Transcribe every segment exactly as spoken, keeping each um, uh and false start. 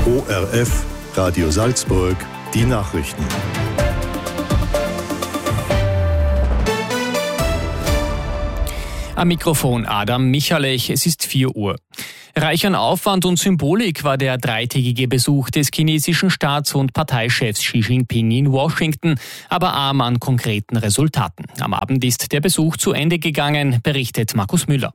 O R F, Radio Salzburg, die Nachrichten. Am Mikrofon Adam Michalech, es ist vier Uhr. Reich an Aufwand und Symbolik war der dreitägige Besuch des chinesischen Staats- und Parteichefs Xi Jinping in Washington, aber arm an konkreten Resultaten. Am Abend ist der Besuch zu Ende gegangen, berichtet Markus Müller.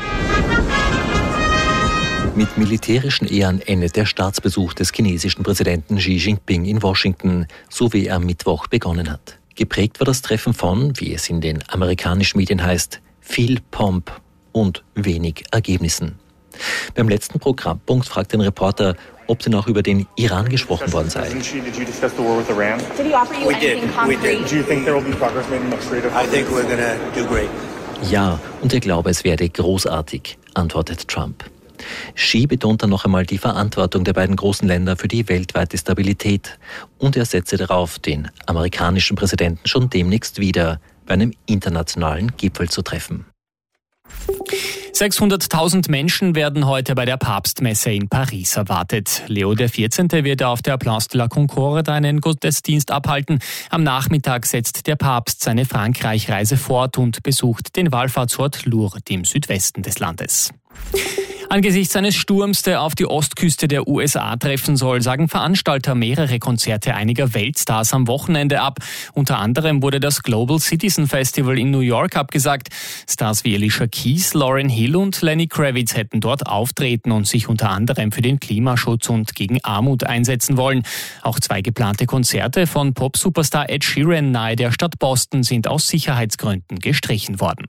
Mit militärischen Ehren endet der Staatsbesuch des chinesischen Präsidenten Xi Jinping in Washington, so wie er am Mittwoch begonnen hat. Geprägt war das Treffen von, wie es in den amerikanischen Medien heißt, viel Pomp und wenig Ergebnissen. Beim letzten Programmpunkt fragt ein Reporter, ob denn auch über den Iran gesprochen worden sei. Ja, und er glaube, es werde großartig, antwortet Trump. Xi betont dann noch einmal die Verantwortung der beiden großen Länder für die weltweite Stabilität und er setze darauf, den amerikanischen Präsidenten schon demnächst wieder bei einem internationalen Gipfel zu treffen. sechshunderttausend Menschen werden heute bei der Papstmesse in Paris erwartet. Leo der vierzehnte wird auf der Place de la Concorde einen Gottesdienst abhalten. Am Nachmittag setzt der Papst seine Frankreich-Reise fort und besucht den Wallfahrtsort Lourdes im Südwesten des Landes. Angesichts eines Sturms, der auf die Ostküste der U S A treffen soll, sagen Veranstalter mehrere Konzerte einiger Weltstars am Wochenende ab. Unter anderem wurde das Global Citizen Festival in New York abgesagt. Stars wie Alicia Keys, Lauryn Hill und Lenny Kravitz hätten dort auftreten und sich unter anderem für den Klimaschutz und gegen Armut einsetzen wollen. Auch zwei geplante Konzerte von Pop-Superstar Ed Sheeran nahe der Stadt Boston sind aus Sicherheitsgründen gestrichen worden.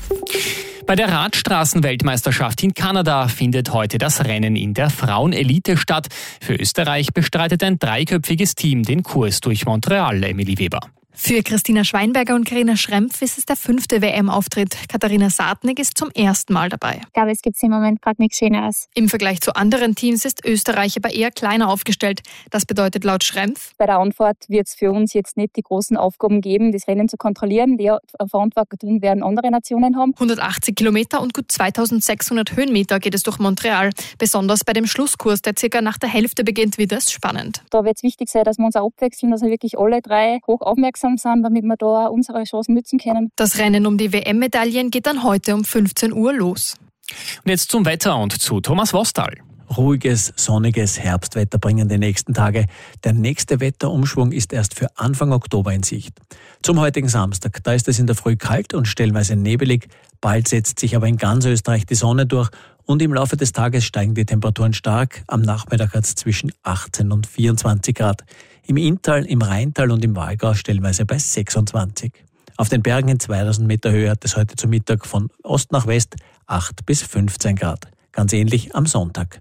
Bei der Radstraßenweltmeisterschaft in Kanada findet heute das Rennen in der Frauenelite statt. Für Österreich bestreitet ein dreiköpfiges Team den Kurs durch Montreal, Emily Weber. Für Christina Schweinberger und Carina Schrempf ist es der fünfte W M-Auftritt. Katharina Saatnig ist zum ersten Mal dabei. Ich glaube, es gibt im Moment gerade nichts Schöneres. Im Vergleich zu anderen Teams ist Österreich aber eher kleiner aufgestellt. Das bedeutet laut Schrempf: Bei der Anfahrt wird es für uns jetzt nicht die großen Aufgaben geben, das Rennen zu kontrollieren. Die Verantwortung werden andere Nationen haben. hundertachtzig Kilometer und gut zweitausendsechshundert Höhenmeter geht es durch Montreal. Besonders bei dem Schlusskurs, der circa nach der Hälfte beginnt, wird es spannend. Da wird es wichtig sein, dass wir uns auch abwechseln, dass wir wirklich alle drei hoch aufmerksam sind, damit wir da unsere Chancen nutzen können. Das Rennen um die W M-Medaillen geht dann heute um fünfzehn Uhr los. Und jetzt zum Wetter und zu Thomas Wostal. Ruhiges, sonniges Herbstwetter bringen die nächsten Tage. Der nächste Wetterumschwung ist erst für Anfang Oktober in Sicht. Zum heutigen Samstag, da ist es in der Früh kalt und stellenweise nebelig. Bald setzt sich aber in ganz Österreich die Sonne durch und im Laufe des Tages steigen die Temperaturen stark. Am Nachmittag hat es zwischen achtzehn und vierundzwanzig Grad. Im Inntal, im Rheintal und im Walgau stellenweise bei sechsundzwanzig. Auf den Bergen in zweitausend Meter Höhe hat es heute zu Mittag von Ost nach West acht bis fünfzehn Grad. Ganz ähnlich am Sonntag.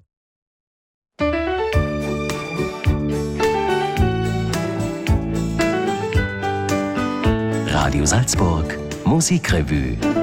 Radio Salzburg, Musikrevue.